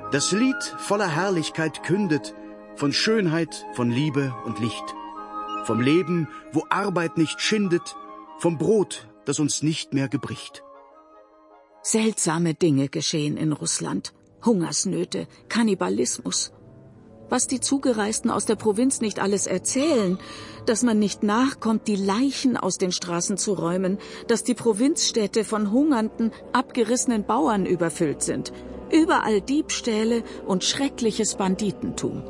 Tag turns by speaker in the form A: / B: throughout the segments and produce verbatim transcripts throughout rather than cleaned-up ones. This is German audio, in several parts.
A: Das Lied voller Herrlichkeit kündet von Schönheit, von Liebe und Licht, vom Leben, wo Arbeit nicht schindet, vom Brot, das uns nicht mehr gebricht.
B: Seltsame Dinge geschehen in Russland. Hungersnöte, Kannibalismus. Was die Zugereisten aus der Provinz nicht alles erzählen, dass man nicht nachkommt, die Leichen aus den Straßen zu räumen, dass die Provinzstädte von hungernden, abgerissenen Bauern überfüllt sind. Überall Diebstähle und schreckliches Banditentum.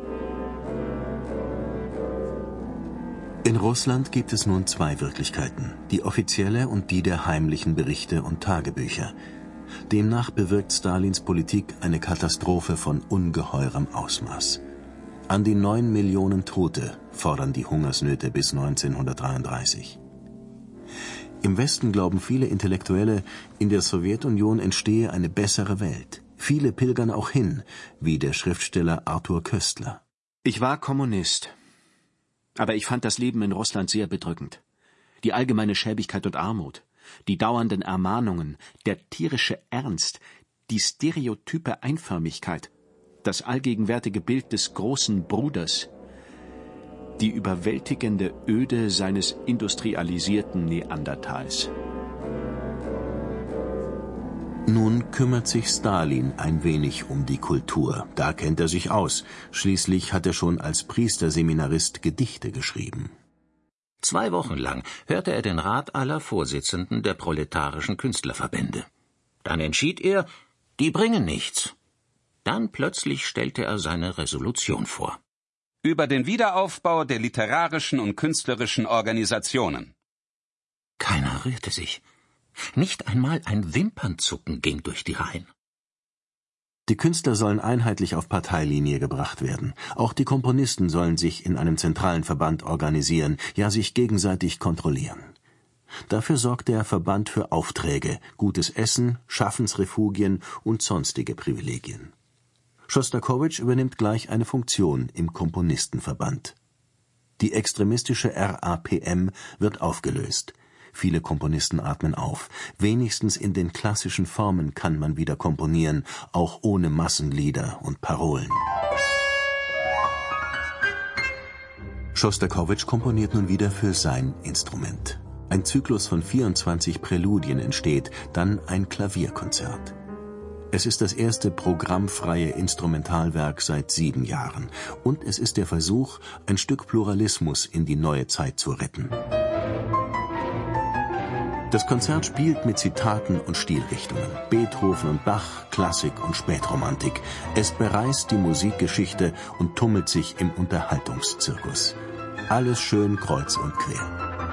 C: In Russland gibt es nun zwei Wirklichkeiten, die offizielle und die der heimlichen Berichte und Tagebücher. Demnach bewirkt Stalins Politik eine Katastrophe von ungeheurem Ausmaß. An die neun Millionen Tote fordern die Hungersnöte bis neunzehnhundertdreiunddreißig. Im Westen glauben viele Intellektuelle, in der Sowjetunion entstehe eine bessere Welt. Viele pilgern auch hin, wie der Schriftsteller Arthur Koestler.
D: Ich war Kommunist, aber ich fand das Leben in Russland sehr bedrückend. Die allgemeine Schäbigkeit und Armut, die dauernden Ermahnungen, der tierische Ernst, die stereotype Einförmigkeit, das allgegenwärtige Bild des großen Bruders, die überwältigende Öde seines industrialisierten Neandertals.
C: Nun kümmert sich Stalin ein wenig um die Kultur. Da kennt er sich aus. Schließlich hat er schon als Priesterseminarist Gedichte geschrieben.
E: Zwei Wochen lang hörte er den Rat aller Vorsitzenden der proletarischen Künstlerverbände. Dann entschied er, die bringen nichts. Dann plötzlich stellte er seine Resolution vor.
F: Über den Wiederaufbau der literarischen und künstlerischen Organisationen.
E: Keiner rührte sich. Nicht einmal ein Wimpernzucken ging durch die Reihen.
C: Die Künstler sollen einheitlich auf Parteilinie gebracht werden. Auch die Komponisten sollen sich in einem zentralen Verband organisieren, ja sich gegenseitig kontrollieren. Dafür sorgt der Verband für Aufträge, gutes Essen, Schaffensrefugien und sonstige Privilegien. Schostakowitsch übernimmt gleich eine Funktion im Komponistenverband. Die extremistische R A P M wird aufgelöst. Viele Komponisten atmen auf. Wenigstens in den klassischen Formen kann man wieder komponieren, auch ohne Massenlieder und Parolen. Schostakowitsch komponiert nun wieder für sein Instrument. Ein Zyklus von vierundzwanzig Präludien entsteht, dann ein Klavierkonzert. Es ist das erste programmfreie Instrumentalwerk seit sieben Jahren. Und es ist der Versuch, ein Stück Pluralismus in die neue Zeit zu retten. Das Konzert spielt mit Zitaten und Stilrichtungen. Beethoven und Bach, Klassik und Spätromantik. Es bereist die Musikgeschichte und tummelt sich im Unterhaltungszirkus. Alles schön kreuz und quer.